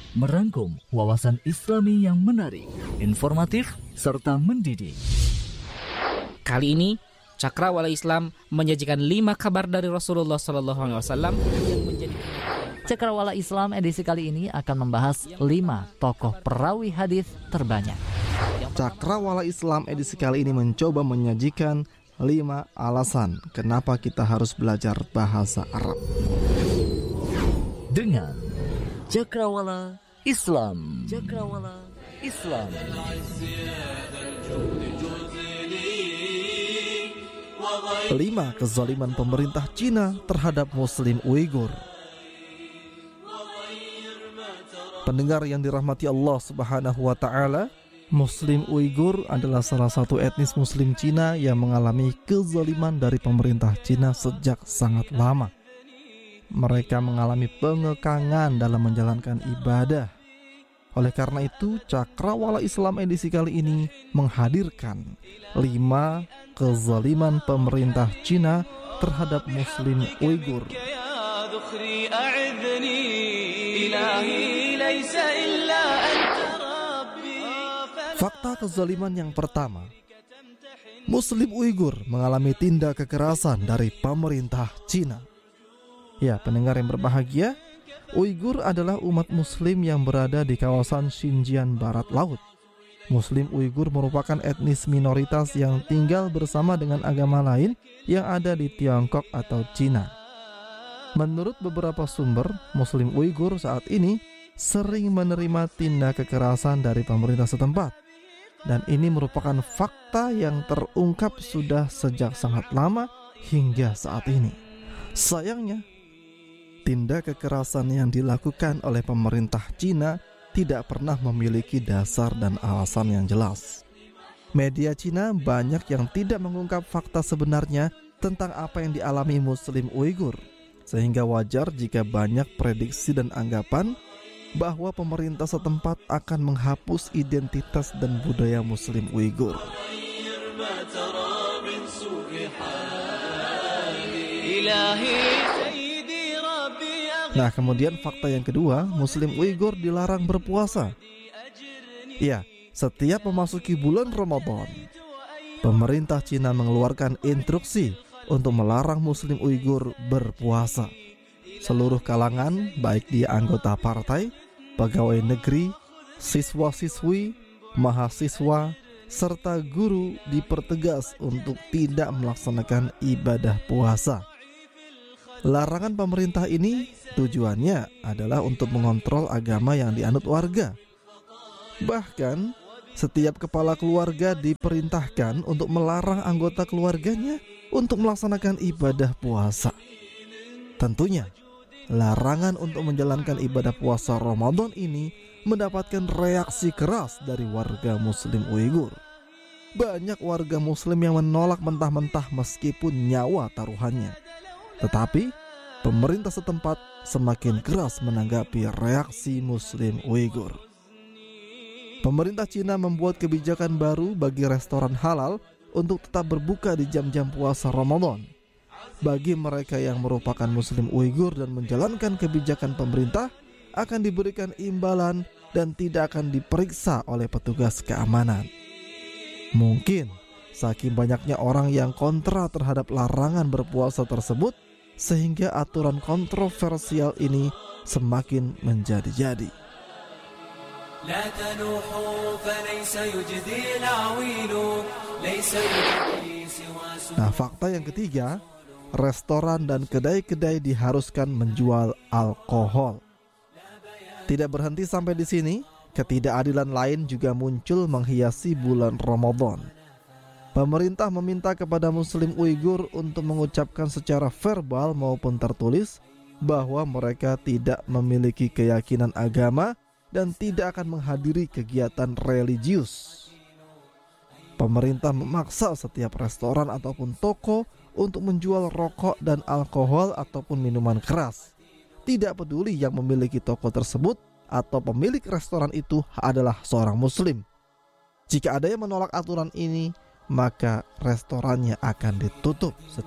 merangkum wawasan Islami yang menarik, informatif, serta mendidik. Kali ini Cakrawala Islam menyajikan 5 kabar dari Rasulullah SAW yang menjadi Cakrawala Islam edisi kali ini akan membahas 5 tokoh perawi hadis terbanyak. Cakrawala Islam edisi kali ini mencoba menyajikan 5 alasan kenapa kita harus belajar bahasa Arab. Dengan Cakrawala Islam. Cakrawala Islam. 5 kezaliman pemerintah Cina terhadap Muslim Uighur. Pendengar yang dirahmati Allah Subhanahu wa Ta'ala, Muslim Uighur adalah salah satu etnis Muslim Cina yang mengalami kezaliman dari pemerintah Cina sejak sangat lama. Mereka mengalami pengekangan dalam menjalankan ibadah. Oleh karena itu, Cakrawala Islam edisi kali ini menghadirkan 5 kezaliman pemerintah Cina terhadap Muslim Uighur. Fakta kezaliman yang pertama, Muslim Uighur mengalami tindak kekerasan dari pemerintah Cina. Ya, pendengar yang berbahagia, Uighur adalah umat Muslim yang berada di kawasan Xinjiang Barat Laut. Muslim Uighur merupakan etnis minoritas yang tinggal bersama dengan agama lain yang ada di Tiongkok atau Cina. Menurut beberapa sumber, Muslim Uighur saat ini sering menerima tindak kekerasan dari pemerintah setempat. Dan ini merupakan fakta yang terungkap sudah sejak sangat lama hingga saat ini. Sayangnya, tindak kekerasan yang dilakukan oleh pemerintah Cina tidak pernah memiliki dasar dan alasan yang jelas. Media Cina banyak yang tidak mengungkap fakta sebenarnya tentang apa yang dialami Muslim Uighur, sehingga wajar jika banyak prediksi dan anggapan bahwa pemerintah setempat akan menghapus identitas dan budaya Muslim Uighur. Nah, kemudian fakta yang kedua, Muslim Uighur dilarang berpuasa. Ya, setiap memasuki bulan Ramadan, pemerintah Cina mengeluarkan instruksi untuk melarang Muslim Uighur berpuasa. Seluruh kalangan, baik dia anggota partai, pegawai negeri, siswa-siswi, mahasiswa, serta guru dipertegas untuk tidak melaksanakan ibadah puasa. Larangan pemerintah ini tujuannya adalah untuk mengontrol agama yang dianut warga. Bahkan, setiap kepala keluarga diperintahkan untuk melarang anggota keluarganya untuk melaksanakan ibadah puasa. Tentunya, larangan untuk menjalankan ibadah puasa Ramadan ini mendapatkan reaksi keras dari warga Muslim Uighur. Banyak warga Muslim yang menolak mentah-mentah meskipun nyawa taruhannya. Tetapi, pemerintah setempat semakin keras menanggapi reaksi Muslim Uighur. Pemerintah Cina membuat kebijakan baru bagi restoran halal untuk tetap berbuka di jam-jam puasa Ramadan. Bagi mereka yang merupakan Muslim Uighur dan menjalankan kebijakan pemerintah akan diberikan imbalan dan tidak akan diperiksa oleh petugas keamanan. Mungkin saking banyaknya orang yang kontra terhadap larangan berpuasa tersebut, sehingga aturan kontroversial ini semakin menjadi-jadi. Nah, fakta yang ketiga, restoran dan kedai-kedai diharuskan menjual alkohol. Tidak berhenti sampai di sini, ketidakadilan lain juga muncul menghiasi bulan Ramadan. Pemerintah meminta kepada Muslim Uighur untuk mengucapkan secara verbal maupun tertulis bahwa mereka tidak memiliki keyakinan agama dan tidak akan menghadiri kegiatan religius. Pemerintah memaksa setiap restoran ataupun toko untuk menjual rokok dan alkohol ataupun minuman keras. Tidak peduli yang memiliki toko tersebut atau pemilik restoran itu adalah seorang Muslim. Jika ada yang menolak aturan ini, maka restorannya akan ditutup secara